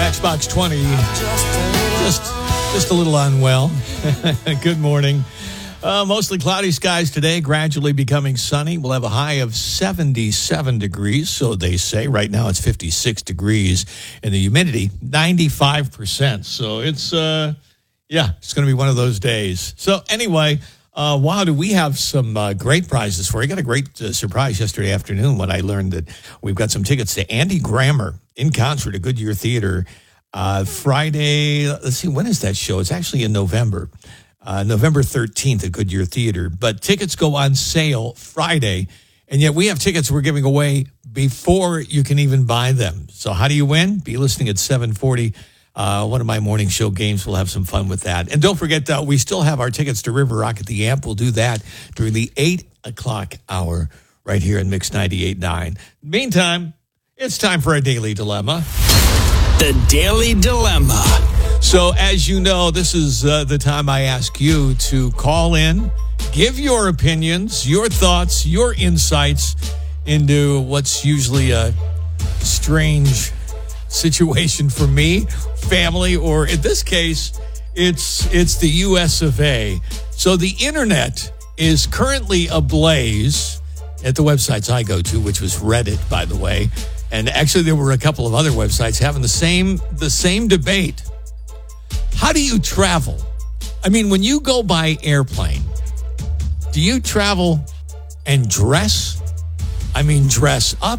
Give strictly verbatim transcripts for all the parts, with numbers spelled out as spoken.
Matchbox twenty, just just a little unwell. Good morning. Uh, mostly cloudy skies today, gradually becoming sunny. We'll have a high of seventy-seven degrees, so they say. Right now it's fifty-six degrees, and the humidity, ninety-five percent. So it's, uh, yeah, it's going to be one of those days. So anyway, uh, wow, do we have some uh, great prizes for you. I got a great uh, surprise yesterday afternoon when I learned that we've got some tickets to Andy Grammer in concert at Goodyear Theater uh, Friday. Let's see, when is that show? It's actually in November. Uh, November thirteenth at Goodyear Theater. But tickets go on sale Friday, and yet we have tickets we're giving away before you can even buy them. So how do you win? Be listening at seven forty. Uh, one of my morning show games. We'll have some fun with that. And don't forget, uh, we still have our tickets to River Rock at the Amp. We'll do that during the eight o'clock hour right here in Mix ninety-eight point nine. Meantime, it's time for a Daily Dilemma. The Daily Dilemma. So, as you know, this is uh, the time I ask you to call in, give your opinions, your thoughts, your insights into what's usually a strange situation for me, family, or in this case, it's it's the U S of A. So the internet is currently ablaze at the websites I go to, which was Reddit, by the way. And actually, there were a couple of other websites having the same the same debate. How do you travel? I mean, when you go by airplane, do you travel and dress? I mean, dress up?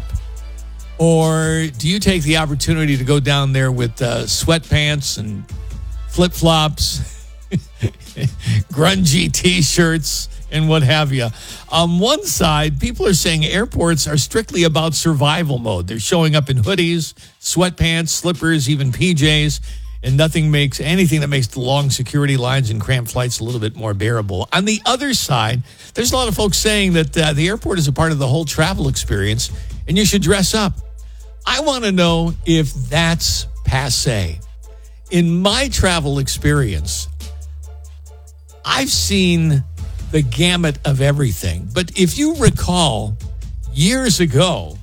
Or do you take the opportunity to go down there with uh, sweatpants and flip-flops, grungy T-shirts, and what have you? On one side, people are saying airports are strictly about survival mode. They're showing up in hoodies, sweatpants, slippers, even P Js, and nothing makes anything that makes the long security lines and cramped flights a little bit more bearable. On the other side, there's a lot of folks saying that uh, the airport is a part of the whole travel experience, and you should dress up. I want to know if that's passé. In my travel experience, I've seen the gamut of everything. But if you recall, years ago,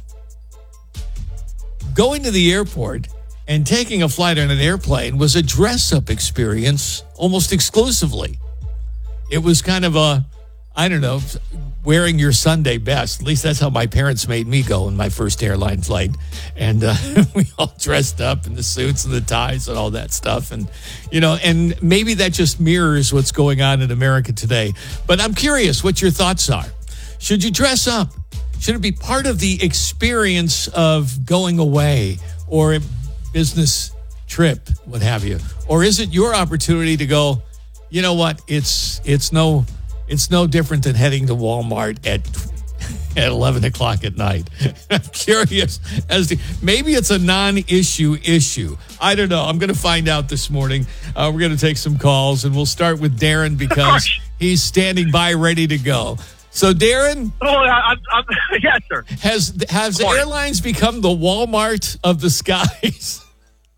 going to the airport and taking a flight on an airplane was a dress-up experience almost exclusively. It was kind of a, I don't know, wearing your Sunday best. At least that's how my parents made me go on my first airline flight. And uh, we all dressed up in the suits and the ties and all that stuff. And, you know, and maybe that just mirrors what's going on in America today. But I'm curious what your thoughts are. Should you dress up? Should it be part of the experience of going away or a business trip, what have you? Or is it your opportunity to go, you know what, it's it's no... It's no different than heading to Walmart at at eleven o'clock at night. I'm curious as to maybe it's a non-issue issue. I don't know. I'm going to find out this morning. Uh, we're going to take some calls, and we'll start with Darren because he's standing by ready to go. So, Darren? Oh, I'm, I'm, yes, sir. Has, has airlines become the Walmart of the skies?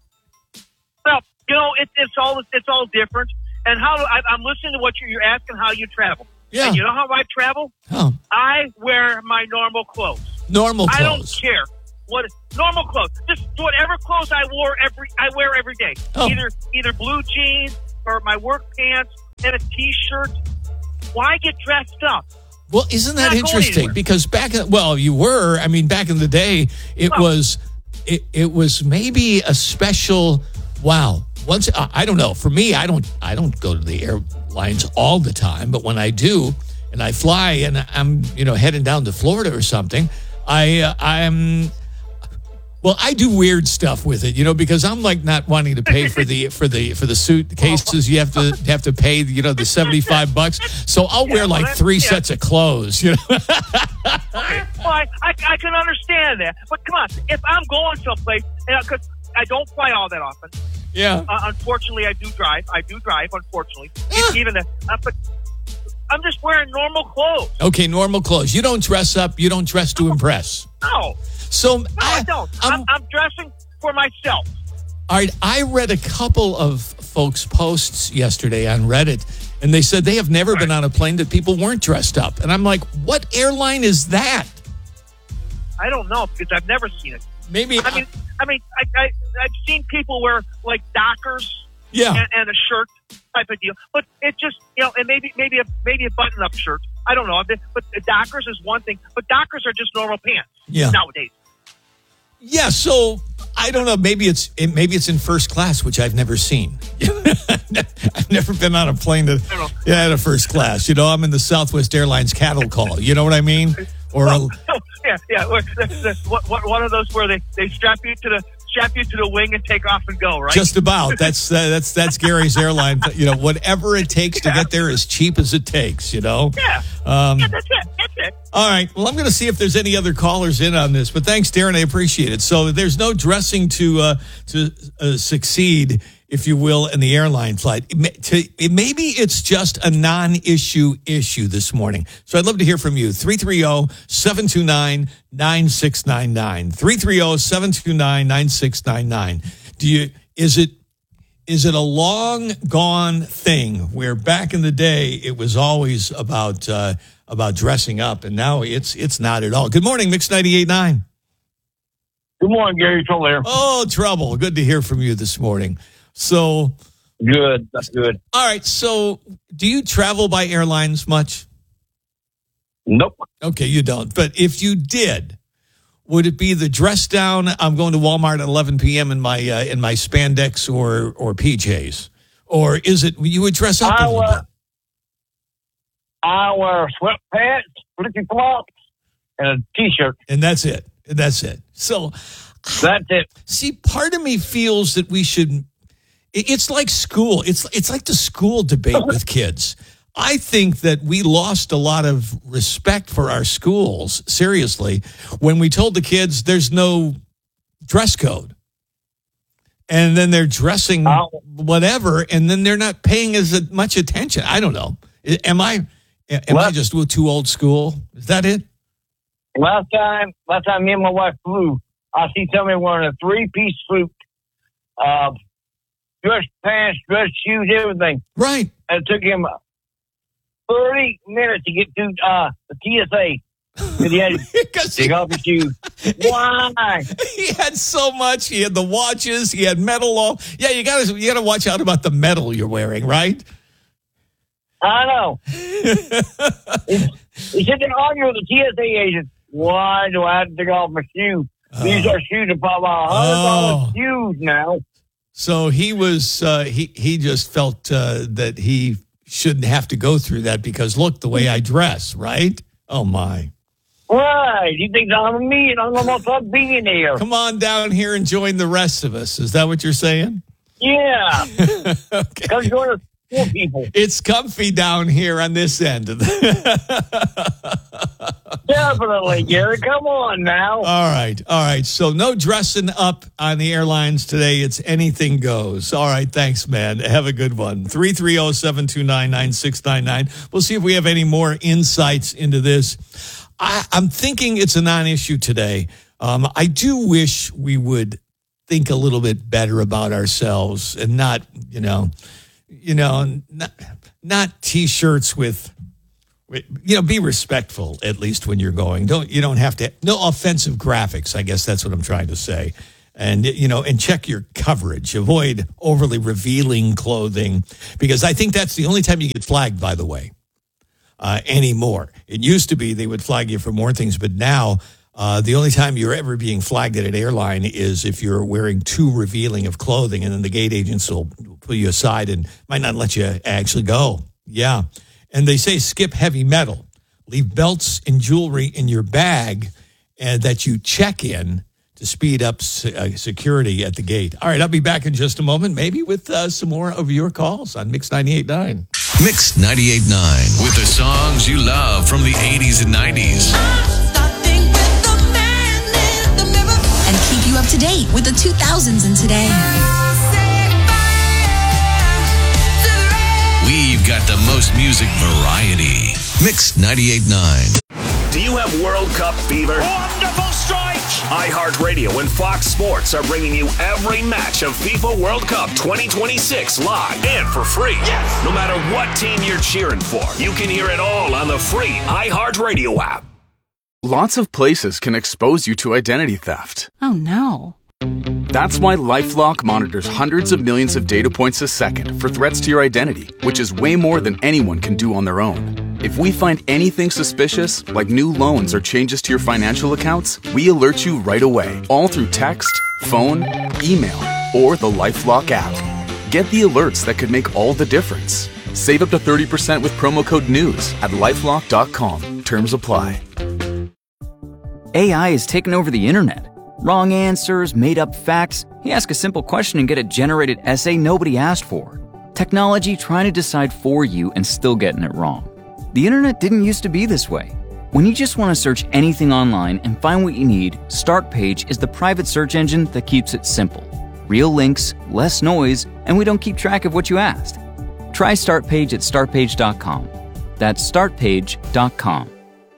Well, you know, it, it's all it's all different. And how I, I'm listening to what you're, you're asking how you travel. Yeah. And you know how I travel? Oh. I wear my normal clothes. Normal clothes. I don't care what normal clothes. Just whatever clothes I wore every I wear every day. Oh. Either either blue jeans or my work pants and a t-shirt. Why get dressed up? Well, isn't that Not going interesting? anywhere. Because back in, well, you were. I mean, back in the day, it Oh. was it, it was maybe a special. Wow. Once I, I don't know. For me, I don't I don't go to the airlines all the time, but when I do, and I fly, and I'm you know heading down to Florida or something, I uh, I'm well, I do weird stuff with it, you know, because I'm like not wanting to pay for the for the for the suitcases. You have to have to pay you know the seventy-five bucks. So I'll Yeah, wear like well, three yeah. sets of clothes, you know. Okay, well, I, I, I can understand that. But come on, if I'm going someplace, because I don't fly all that often. Yeah. Uh, unfortunately, I do drive. I do drive, unfortunately. Ah. Even the, uh, but I'm just wearing normal clothes. Okay, normal clothes. You don't dress up. You don't dress to impress. No. So No, I, I don't. I'm, I'm dressing for myself. All right, I read a couple of folks' posts yesterday on Reddit, and they said they have never Right. been on a plane that people weren't dressed up. And I'm like, what airline is that? I don't know because I've never seen it. Maybe I mean, I mean, I, I, I've seen people wear, like, Dockers Yeah. and, and a shirt type of deal. But it just, you know, and maybe maybe a, maybe a button-up shirt. I don't know. But the Dockers is one thing. But Dockers are just normal pants Yeah. nowadays. Yeah, so I don't know. Maybe it's it, maybe it's in first class, which I've never seen. I've never been on a plane that yeah, in a first class. You know, I'm in the Southwest Airlines cattle call. You know what I mean? Or a, yeah, yeah. Or the, the, what, what, one of those where they, they strap you to the strap you to the wing and take off and go, right? Just about. That's uh, that's that's Gary's airline. You know, whatever it takes to Yeah. get there, as cheap as it takes. You know. Yeah. Um, yeah, that's it. That's it. All right. Well, I'm going to see if there's any other callers in on this. But thanks, Darren. I appreciate it. So there's no dressing to uh, to uh, succeed, if you will, in the airline flight. It may, to, it, maybe it's just a non-issue issue this morning. So I'd love to hear from you. three three zero, seven two nine, nine six nine nine. three three zero, seven two nine, nine six nine nine. Do you, is it, is it a long gone thing where back in the day it was always about, uh, about dressing up, and now it's, it's not at all? Good morning, Mix ninety-eight point nine. Good morning, Gary. Trouble there. Oh, trouble. Good to hear from you this morning. So, Good. That's good. all right. So, do you travel by airlines much? Nope. Okay, you don't. But if you did, would it be the dress down? I'm going to Walmart at eleven p.m. in my uh, in my spandex or or P Js, or is it you would dress up I a little wear, bit? I wear sweatpants, flippy flops, and a T-shirt. And that's it. That's it. So, That's it. see, part of me feels that we should. it- It's like school. It's it's like the school debate with kids. I think that we lost a lot of respect for our schools, seriously, when we told the kids there's no dress code. And then they're dressing Oh. whatever, and then they're not paying as much attention. I don't know. I- Am I am I What? just too old school? Is that it? Last time, last time me and my wife flew, I see somebody wearing a three-piece suit, uh, dress pants, dress shoes, everything. Right. And it took him thirty minutes to get to uh, the T S A. And he had to Because take off his shoes. Why? he had so much. He had the watches. He had metal. All yeah. You got to you got to watch out about the metal you're wearing, right? I know. he, he said to argue with the T S A agent. Why do I have to take off my shoes? These are shoes that probably a hundred dollars shoes now. So he was. Uh, he he just felt uh, that he shouldn't have to go through that because look the way I dress, right? Oh my. Right. He thinks I'm me and I'm almost a billionaire. Come on down here and join the rest of us. Is that what you're saying? Yeah. Okay. Come join us poor people. It's comfy down here on this end. Definitely, Gary. Come on now. All right. All right. So no dressing up on the airlines today. It's anything goes. All right. Thanks, man. Have a good one. three three zero, seven two nine, nine six nine nine. We'll see if we have any more insights into this. I, I'm thinking it's a non-issue today. Um, I do wish we would think a little bit better about ourselves and not, you know, you know, not, not T-shirts with, with, you know, be respectful at least when you're going. Don't you don't have to no offensive graphics. I guess that's what I'm trying to say. And you know, and check your coverage. Avoid overly revealing clothing because I think that's the only time you get flagged. By the way, uh, anymore. It used to be they would flag you for more things, but now. Uh, the only time you're ever being flagged at an airline is if you're wearing too revealing of clothing, and then the gate agents will pull you aside and might not let you actually go. Yeah. And they say skip heavy metal. Leave belts and jewelry in your bag uh, that you check in to speed up se- uh, security at the gate. All right, I'll be back in just a moment, maybe with uh, some more of your calls on Mix ninety-eight point nine. Mix ninety-eight point nine with the songs you love from the eighties and nineties. And keep you up to date with the two thousands and today. We've got the most music variety. Mix ninety-eight point nine. Do you have World Cup fever? Wonderful strike! iHeartRadio and Fox Sports are bringing you every match of FIFA World Cup twenty twenty-six live and for free. Yes! No matter what team you're cheering for, you can hear it all on the free iHeartRadio app. Lots of places can expose you to identity theft. Oh no. That's why LifeLock monitors hundreds of millions of data points a second for threats to your identity, which is way more than anyone can do on their own. If we find anything suspicious, like new loans or changes to your financial accounts, we alert you right away, all through text, phone, email, or the LifeLock app. Get the alerts that could make all the difference. Save up to thirty percent with promo code NEWS at lifelock dot com. Terms apply. A I is taking over the internet. Wrong answers, made-up facts. You ask a simple question and get a generated essay nobody asked for. Technology trying to decide for you and still getting it wrong. The internet didn't used to be this way. When you just want to search anything online and find what you need, Startpage is the private search engine that keeps it simple. Real links, less noise, and we don't keep track of what you asked. Try Startpage at start page dot com. That's start page dot com.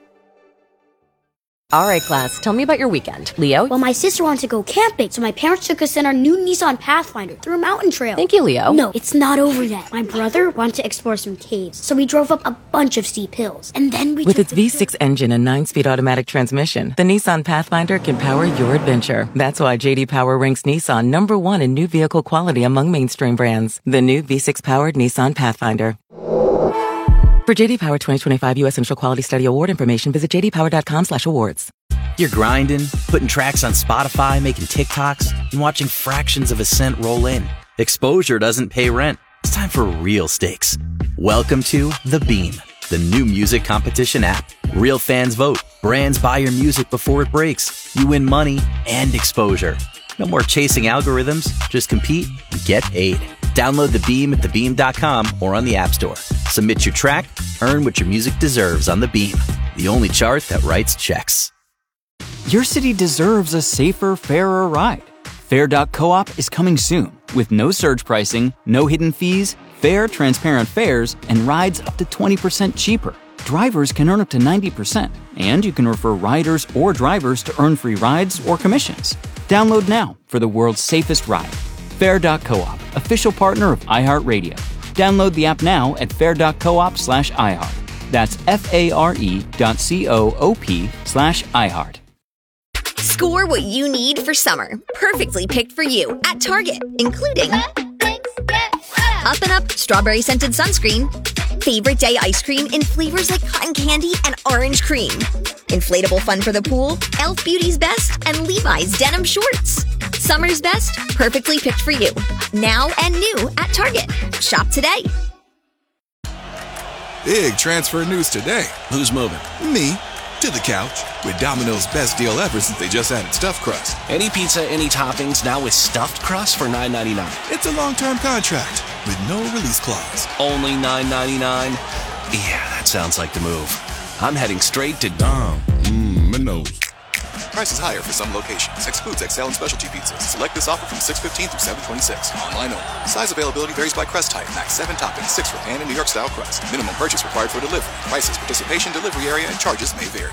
All right, class, tell me about your weekend. Leo? Well, my sister wanted to go camping, so my parents took us in our new Nissan Pathfinder through a mountain trail. Thank you, Leo. No, it's not over yet. My brother wanted to explore some caves, so we drove up a bunch of steep hills. And then we With its V six engine and nine-speed automatic transmission, the Nissan Pathfinder can power your adventure. That's why J D Power ranks Nissan number one in new vehicle quality among mainstream brands. The new V six-powered Nissan Pathfinder. For J D Power twenty twenty-five U S Central Quality Study Award information, visit j d power dot com slash awards. You're grinding, putting tracks on Spotify, making TikToks, and watching fractions of a cent roll in. Exposure doesn't pay rent. It's time for real stakes. Welcome to The Beam, the new music competition app. Real fans vote. Brands buy your music before it breaks. You win money and exposure. No more chasing algorithms. Just compete and get paid. Download The Beam at the beam dot com or on the App Store. Submit your track, earn what your music deserves on The Beam, the only chart that writes checks. Your city deserves a safer, fairer ride. Fair dot coop is coming soon with no surge pricing, no hidden fees, fair, transparent fares, and rides up to twenty percent cheaper. Drivers can earn up to ninety percent, and you can refer riders or drivers to earn free rides or commissions. Download now for the world's safest ride. Fair dot coop, official partner of iHeartRadio. Download the app now at fair dot coop slash iHeart. That's F-A-R-E dot C-O-O-P slash iHeart. Score what you need for summer. Perfectly picked for you at Target, including Up and Up Strawberry Scented Sunscreen, Favorite Day Ice Cream in flavors like cotton candy and orange cream, Inflatable Fun for the Pool, Elf Beauty's Best, and Levi's Denim Shorts. Summer's best, perfectly picked for you. Now and new at Target. Shop today. Big transfer news today. Who's moving? Me. To the couch. With Domino's best deal ever since they just added stuffed crust. Any pizza, any toppings, now with stuffed crust for nine ninety-nine. It's a long-term contract with no release clause. Only nine ninety-nine? Yeah, that sounds like the move. I'm heading straight to Dom. Mmm, Minos. Prices higher for some locations. Excludes X L and specialty pizzas. Select this offer from six fifteen through seven twenty-six. Online only. Size availability varies by crust type. Max seven toppings, six for pan and New York style crust. Minimum purchase required for delivery. Prices, participation, delivery area, and charges may vary.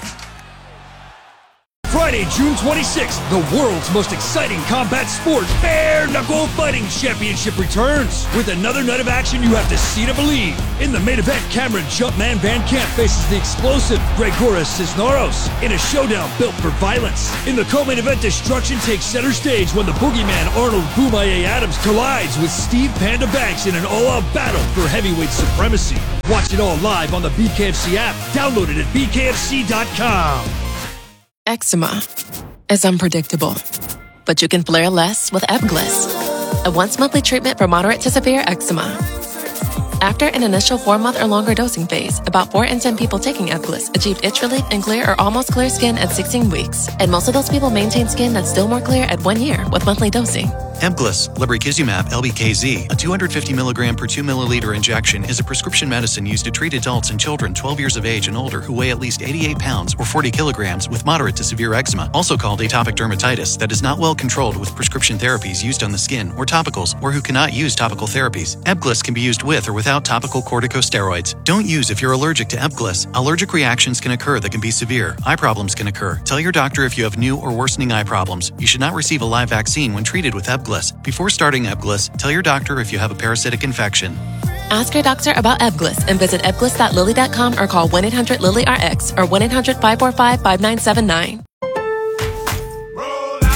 Friday, June twenty-sixth, the world's most exciting combat sport, Bare Knuckle Fighting Championship returns. With another night of action you have to see to believe. In the main event, Cameron Jumpman Van Camp faces the explosive Gregoras Cisneros in a showdown built for violence. In the co-main event, destruction takes center stage when the boogeyman Arnold Boomaye Adams collides with Steve Panda Banks in an all-out battle for heavyweight supremacy. Watch it all live on the B K F C app. Download it at b k f c dot com. Eczema is unpredictable, but you can flare less with Ebglyss, a once-monthly treatment for moderate to severe eczema. After an initial four-month or longer dosing phase, about four in ten people taking Ebglyss achieved itch relief and clear or almost clear skin at sixteen weeks, and most of those people maintain skin that's still more clear at one year with monthly dosing. Ebglyss, lebrikizumab L B K Z, a two hundred fifty milligram per two milliliter injection, is a prescription medicine used to treat adults and children twelve years of age and older who weigh at least eighty-eight pounds or forty kilograms with moderate to severe eczema, also called atopic dermatitis, that is not well controlled with prescription therapies used on the skin or topicals, or who cannot use topical therapies. Ebglyss can be used with or without topical corticosteroids. Don't use if you're allergic to Ebglyss. Allergic reactions can occur that can be severe. Eye problems can occur. Tell your doctor if you have new or worsening eye problems. You should not receive a live vaccine when treated with Ebglyss. Before starting Ebglyss, tell your doctor if you have a parasitic infection. Ask your doctor about Ebglyss and visit ebglyss dot lilly dot com or call one eight hundred lilly R X or one eight hundred five four five five nine seven nine.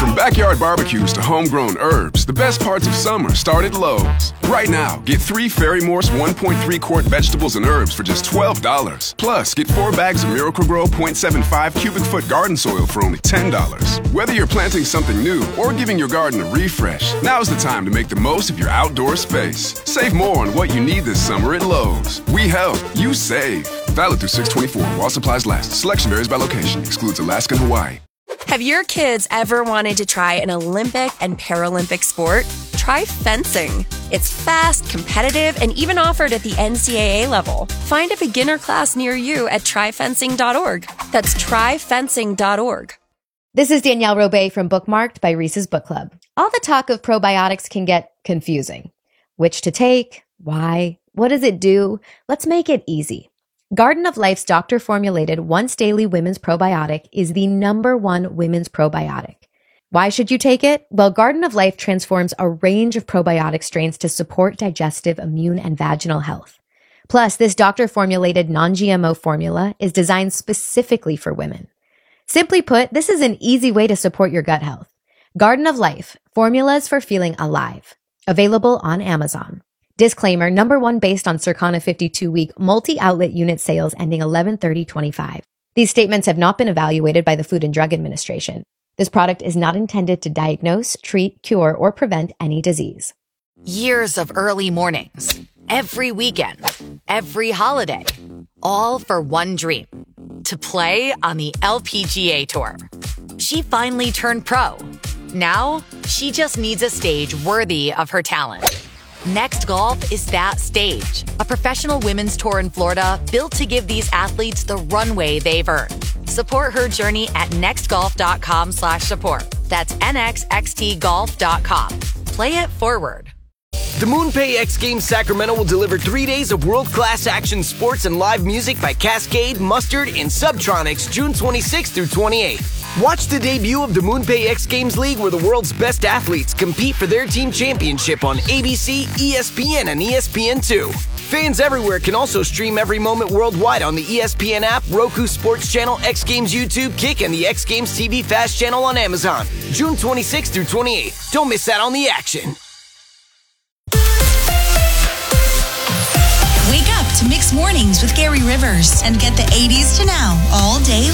From backyard barbecues to homegrown herbs, the best parts of summer start at Lowe's. Right now, get three Fairy Morse one point three quart vegetables and herbs for just twelve dollars. Plus, get four bags of Miracle-Gro point seven five cubic foot garden soil for only ten dollars. Whether you're planting something new or giving your garden a refresh, now's the time to make the most of your outdoor space. Save more on what you need this summer at Lowe's. We help, you save. Valid through six twenty-four while supplies last. Selection varies by location. Excludes Alaska and Hawaii. Have your kids ever wanted to try an Olympic and Paralympic sport? Try fencing. It's fast, competitive, and even offered at the N C double A level. Find a beginner class near you at try fencing dot org. That's try fencing dot org. This is Danielle Robay from Bookmarked by Reese's Book Club. All the talk of probiotics can get confusing. Which to take? Why? What does it do? Let's make it easy. Garden of Life's doctor-formulated once-daily women's probiotic is the number one women's probiotic. Why should you take it? Well, Garden of Life transforms a range of probiotic strains to support digestive, immune, and vaginal health. Plus, this doctor-formulated non-G M O formula is designed specifically for women. Simply put, this is an easy way to support your gut health. Garden of Life, formulas for feeling alive. Available on Amazon. Disclaimer, number one based on Circana fifty-two week multi-outlet unit sales ending eleven thirty twenty-five. These statements have not been evaluated by the Food and Drug Administration. This product is not intended to diagnose, treat, cure, or prevent any disease. Years of early mornings, every weekend, every holiday, all for one dream, to play on the L P G A Tour. She finally turned pro. Now, she just needs a stage worthy of her talent. Next Golf is that stage, a professional women's tour in Florida built to give these athletes the runway they've earned. Support her journey at nextgolf.com slash support. That's nxxt golf dot com. Play it forward. The MoonPay X Games Sacramento will deliver three days of world-class action sports and live music by Cascade, Mustard, and Subtronics June twenty-sixth through twenty-eighth. Watch the debut of the MoonPay X Games League where the world's best athletes compete for their team championship on A B C, E S P N, and E S P N two. Fans everywhere can also stream every moment worldwide on the E S P N app, Roku Sports Channel, X Games YouTube, Kick, and the X Games T V Fast Channel on Amazon. June twenty-sixth through twenty-eighth. Don't miss out on the action. Wake up to Mixed Mornings with Gary Rivers and get the eighties to now all day